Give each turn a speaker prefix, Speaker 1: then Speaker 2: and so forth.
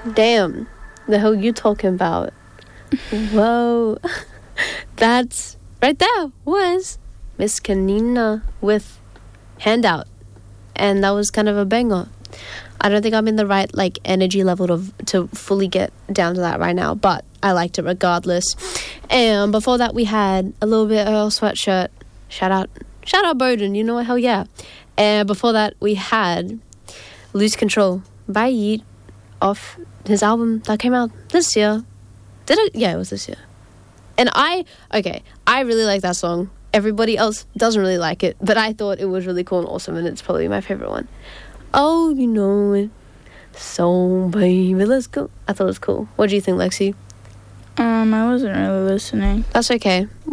Speaker 1: Damn. The hell you talking about? Whoa. That's right there was Miss Kanina with Handout. And that was kind of a banger. I don't think I'm in the right energy level to fully get down to that right now, but I liked it regardless. And before that we had a little bit Earl Sweatshirt. Shout out Bowden, you know what, hell yeah. And before that we had Lose Control by Yeet off his album that came out this year. Did it? Yeah, it was this year. And I really like that song. Everybody else doesn't really like it, but I thought it was really cool and awesome, and it's probably my favorite one. Oh, you know it. So, baby, let's go. I thought it was cool. What do you think, Lexi?
Speaker 2: I wasn't really listening.
Speaker 1: That's okay.